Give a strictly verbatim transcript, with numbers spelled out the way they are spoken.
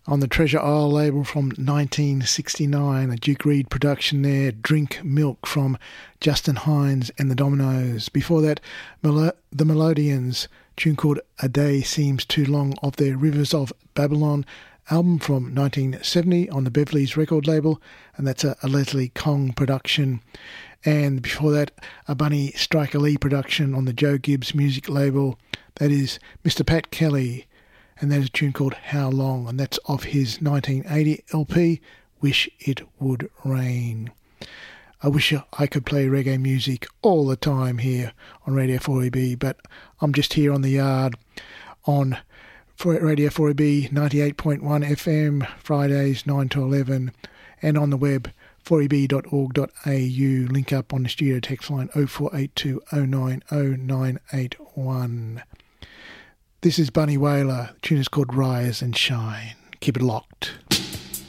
on the Treasure Isle label from nineteen sixty-nine, a Duke Reid production there, Drink Milk from Justin Hines and the Dominoes. Before that, Melo- the Melodians, tune called A Day Seems Too Long of their Rivers of Babylon album from nineteen seventy on the Beverly's record label, and that's a, a Leslie Kong production. And before that, a Bunny Striker Lee production on the Joe Gibbs music label, that is Mister Pat Kelly, and that is a tune called How Long, and that's off his nineteen eighty L P, Wish It Would Rain. I wish I could play reggae music all the time here on Radio four E B, but I'm just here on the yard on Radio four E B ninety-eight point one F M, Fridays nine to eleven, and on the web four e b dot org dot a u. Link up on the studio text line oh four eight two oh nine oh nine eight one. This is Bunny Wailer. The tune is called Rise and Shine. Keep it locked.